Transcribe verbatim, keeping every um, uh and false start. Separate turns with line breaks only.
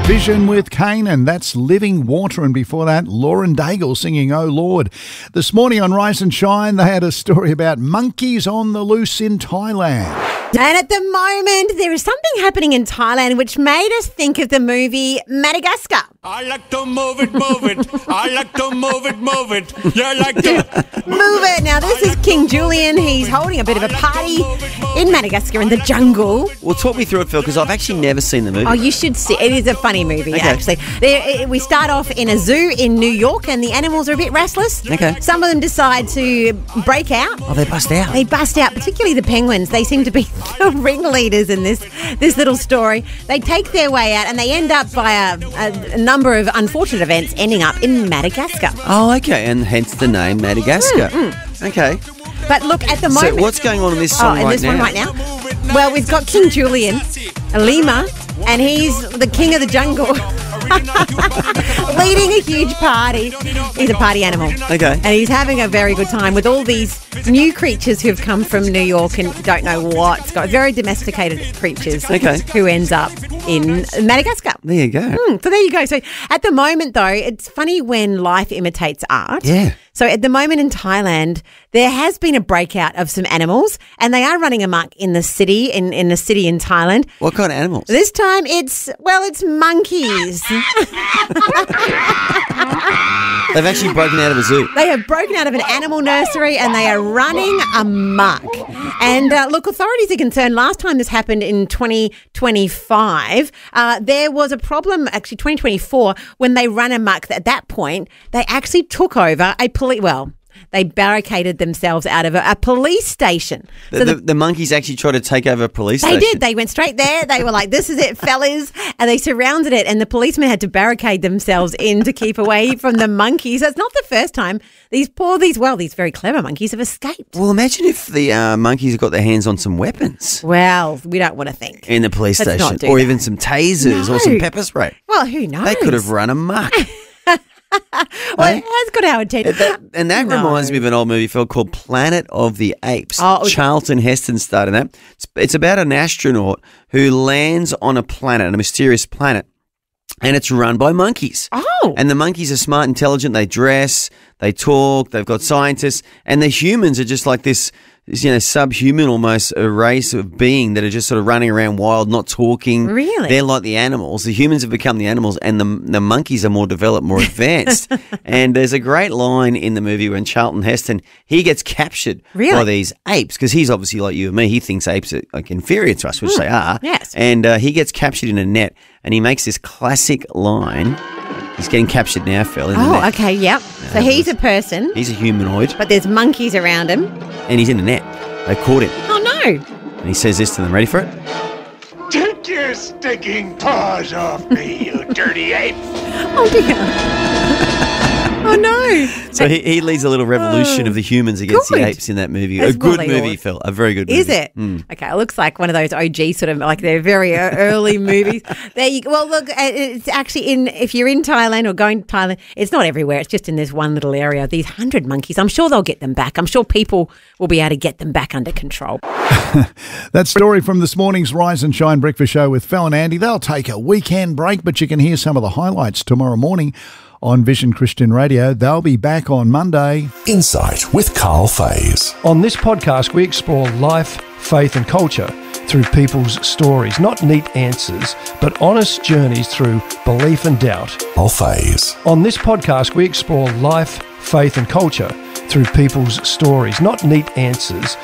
Vision with Kane, and that's Living Water. And before that, Lauren Daigle singing Oh Lord. This morning on Rise and Shine, they had a story about monkeys on the loose in Thailand.
And at the moment, there is something happening in Thailand which made us think of the movie Madagascar.
I like to move it, move it. I like to move it, move it. You like to
Move it. Now, this is King Julian. He's holding a bit of a party in Madagascar in the jungle.
Well, talk me through it, Phil, because I've actually never seen the movie.
Oh, you should see. It is a funny movie,
Okay.
actually. There, we start off in a zoo in New York, and the animals are a bit restless.
Okay.
Some of them decide to break out.
Oh, they bust out.
They bust out, particularly the penguins. They seem to be the ringleaders in this this little story. They take their way out, and they end up by a, a, a number of unfortunate events ending up in Madagascar.
Oh, okay, and hence the name Madagascar.
Mm, mm.
Okay.
But look, at the moment...
So what's going on in this
Oh,
song
in
right
this
now?
one right now? Well, we've got King Julian, a lemur, and he's the king of the jungle. Leading a huge party. He's a party animal.
Okay.
And he's having a very good time with all these new creatures who've come from New York and don't know what's got very domesticated creatures.
Okay.
Who ends up in Madagascar.
There you go.
Mm, so there you go. So at the moment, though, it's funny when life imitates art.
Yeah.
So at the moment in Thailand, there has been a breakout of some animals, and they are running amok in the city, in, in the city in Thailand.
What kind of animals?
This time it's, well, it's monkeys.
They've actually broken out of a zoo.
They have broken out of an animal nursery and they are running amok. And uh, look, authorities are concerned. Last time this happened in twenty twenty-five, uh, there was a problem, actually twenty twenty-four, when they ran amok. At that point, they actually took over a police, well, they barricaded themselves out of a, a police station.
The,
So
the,
the,
the monkeys actually tried to take over a police
They
station.
did. They went straight there. They were like, this is it, fellas. And they surrounded it. And the policemen had to barricade themselves in to keep away from the monkeys. It's not the first time these poor, these, well, these very clever monkeys have escaped.
Well, imagine if the uh, monkeys got their hands on some weapons
Well, we don't want to think.
in the police
Let's not
station,
do
or
that.
even some tasers
No.
or some pepper spray.
Well, who knows?
They could have run amok.
Well, it has got our attention.
That, and that
No.
reminds me of an old movie film called Planet of the Apes.
Oh, it was-
Charlton Heston starred in that. It's, it's about an astronaut who lands on a planet, a mysterious planet, and it's run by monkeys.
Oh.
And the monkeys are smart, intelligent. They dress, they talk, they've got scientists, and the humans are just like this, this, you know, subhuman almost a race of being that are just sort of running around wild, not talking.
Really?
They're like the animals. The humans have become the animals, and the the monkeys are more developed, more advanced. And there's a great line in the movie when Charlton Heston, he gets captured
Really?
by these apes, because he's obviously like you and me. He thinks apes are like inferior to us, which they are.
yes.
And uh, he gets captured in a net, and he makes this classic line. He's getting captured now, Phil. In the
Oh,
net.
okay, yep. So he's a person,
He's a humanoid,
but there's monkeys around him.
and he's in a net. They caught him,
Oh, no.
and he says this to them. Ready for it?
take your stinking paws off me, you dirty ape.
Oh, dear. Oh, no.
So he, he leads a little revolution of the humans against
Good.
the apes in that movie.
That's
a good
what they
movie,
ought.
Phil. A very good movie.
Is it?
Mm.
Okay, it looks like one of those O G sort of, like they're very uh, early movies. There you go. Well, look, uh, it's actually in, if you're in Thailand or going to Thailand, it's not everywhere. It's just in this one little area. These hundred monkeys, I'm sure they'll get them back. I'm sure people will be able to get them back under control.
That story from this morning's Rise and Shine breakfast show with Phil and Andy. They'll take a weekend break, but you can hear some of the highlights tomorrow morning on Vision Christian Radio. They'll be back on Monday.
Insight with Carl Fays.
On this podcast, we explore life, faith and culture through people's stories. Not neat answers, but honest journeys through belief and doubt.
Carl Fays.
On this podcast, we explore life, faith and culture through people's stories. Not neat answers,